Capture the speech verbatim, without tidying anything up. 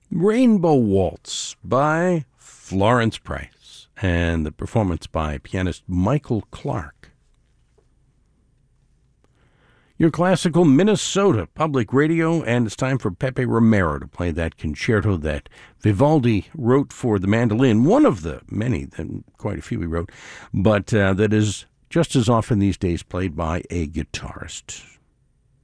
Rainbow Waltz by Florence Price, and the performance by pianist Michael Clark. Your classical Minnesota Public Radio, and it's time for Pepe Romero to play that concerto that Vivaldi wrote for the mandolin, one of the many, quite a few he wrote, but uh, that is just as often these days played by a guitarist.